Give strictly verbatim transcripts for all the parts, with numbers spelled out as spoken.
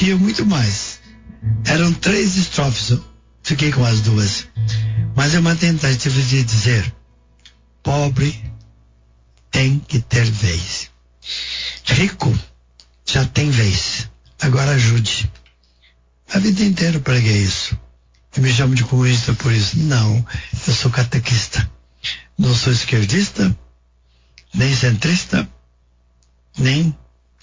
tinha muito mais. Eram três estrofes, eu fiquei com as duas. Mas é uma tentativa de dizer: pobre tem que ter vez. Rico já tem vez. Agora ajude. A vida inteira eu preguei isso. Eu me chamo de comunista por isso. Não, eu sou catequista. Não sou esquerdista, nem centrista, nem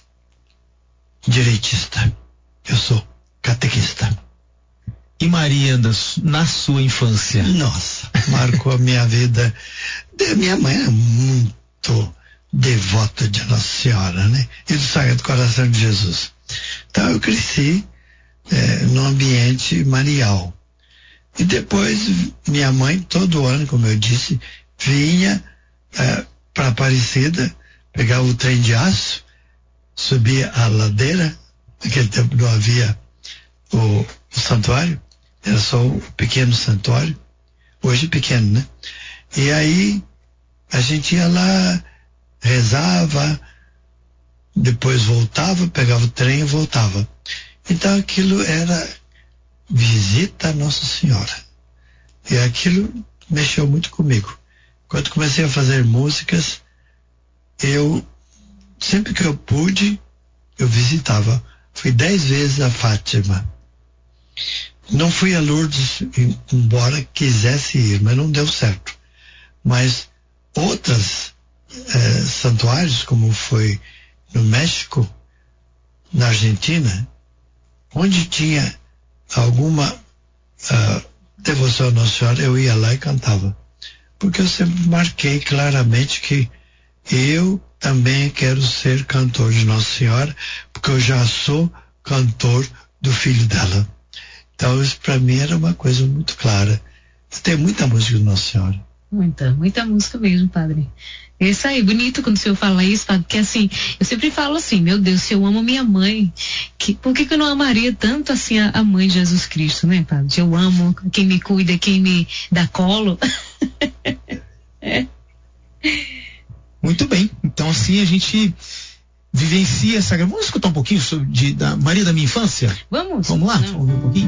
direitista. Eu sou catequista. E Maria, na sua infância? Nossa, marcou a minha vida. A minha mãe era muito devota de Nossa Senhora, né? E do Sagrado Coração de Jesus. Então eu cresci é, num ambiente marial. E depois minha mãe, todo ano, como eu disse, vinha é, para Aparecida, pegava o trem de aço, subia a ladeira. Naquele tempo não havia o, o santuário, era só o pequeno santuário, hoje pequeno, né? E aí a gente ia lá, rezava, depois voltava, pegava o trem e voltava. Então aquilo era visita a Nossa Senhora. E aquilo mexeu muito comigo. Quando comecei a fazer músicas, eu, sempre que eu pude, eu visitava. Fui dez vezes a Fátima. Não fui a Lourdes, embora quisesse ir, mas não deu certo. Mas outras eh, santuários, como foi no México, na Argentina, onde tinha alguma uh, devoção a Nossa Senhora, eu ia lá e cantava. Porque eu sempre marquei claramente que eu também quero ser cantor de Nossa Senhora, porque eu já sou cantor do filho dela. Então isso para mim era uma coisa muito clara. Tem muita música de Nossa Senhora. Muita, muita música mesmo, padre. Isso aí, bonito quando o senhor fala isso, padre, porque assim, eu sempre falo assim, meu Deus, se eu amo minha mãe, que, por que que eu não amaria tanto assim a, a mãe de Jesus Cristo, né, padre? Eu amo quem me cuida, quem me dá colo. É. Muito bem, então assim a gente vivencia essa... Vamos escutar um pouquinho sobre, de, da Maria da Minha Infância? Vamos. Vamos lá, Não. vamos ver um pouquinho.